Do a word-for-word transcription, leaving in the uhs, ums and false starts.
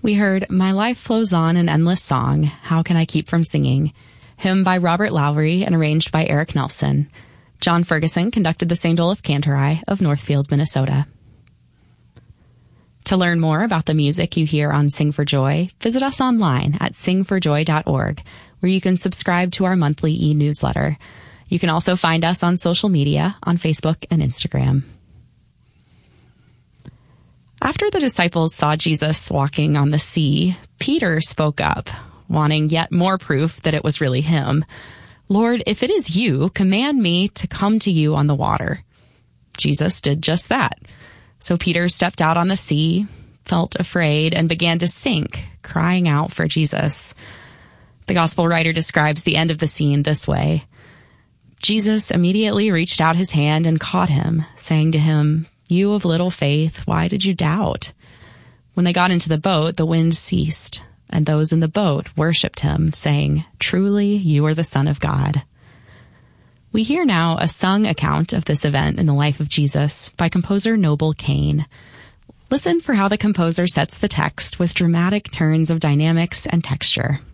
we heard My Life Flows On, an Endless Song, How Can I Keep From Singing? Hymn by Robert Lowry and arranged by Eric Nelson. John Ferguson conducted the Saint Olaf Cantori of Northfield, Minnesota. To learn more about the music you hear on Sing for Joy, visit us online at sing for joy dot org, where you can subscribe to our monthly e-newsletter. You can also find us on social media on Facebook and Instagram. After the disciples saw Jesus walking on the sea, Peter spoke up, wanting yet more proof that it was really him. Lord, if it is you, command me to come to you on the water. Jesus did just that. So Peter stepped out on the sea, felt afraid, and began to sink, crying out for Jesus. The gospel writer describes the end of the scene this way. Jesus immediately reached out his hand and caught him, saying to him, "You of little faith, why did you doubt?" When they got into the boat, the wind ceased, and those in the boat worshipped him, saying, "Truly, you are the Son of God." We hear now a sung account of this event in the life of Jesus by composer Noble Kane. Listen for how the composer sets the text with dramatic turns of dynamics and texture.